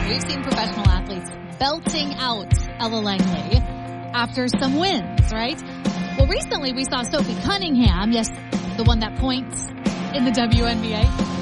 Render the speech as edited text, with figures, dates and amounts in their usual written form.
We've seen professional athletes belting out Ella Langley after some wins, right? Well, recently we saw Sophie Cunningham, yes, the one that points in the WNBA,